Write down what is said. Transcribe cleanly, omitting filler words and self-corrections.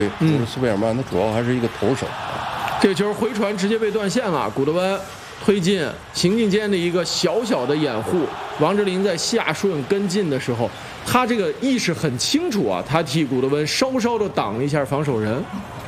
斯贝尔曼他主要还是一个投手。 这个球回传直接被断线了，古德温推进行进间的一个小小的掩护，王哲林在下顺跟进的时候，他这个意识很清楚啊，他替古德温稍稍的挡了一下防守人。